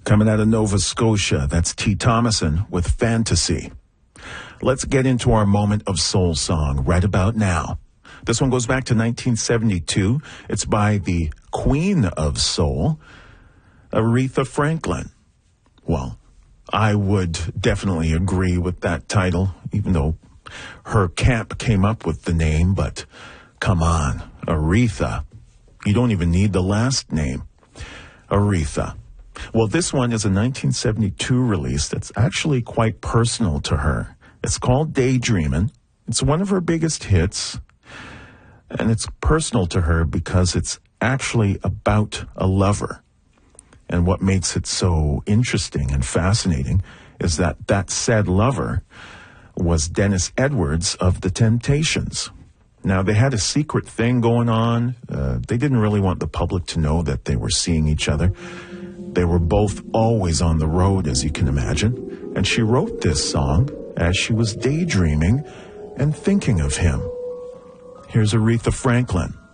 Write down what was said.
Coming out of Nova Scotia, that's T. Thomason with Fantasy. Let's get into our moment of soul song right about now. This one goes back to 1972. It's by the Queen of Soul, Aretha Franklin. Well, I would definitely agree with that title, even though her camp came up with the name, but come on, Aretha. You don't even need the last name, Aretha. Well, this one is a 1972 release that's actually quite personal to her. It's called Daydreamin'. It's one of her biggest hits, and it's personal to her because it's actually about a lover. And what makes it so interesting and fascinating is that that said lover was Dennis Edwards of The Temptations. Now, they had a secret thing going on. They didn't really want the public to know that they were seeing each other. They were both always on the road, as you can imagine. And she wrote this song as she was daydreaming and thinking of him. Here's Aretha Franklin.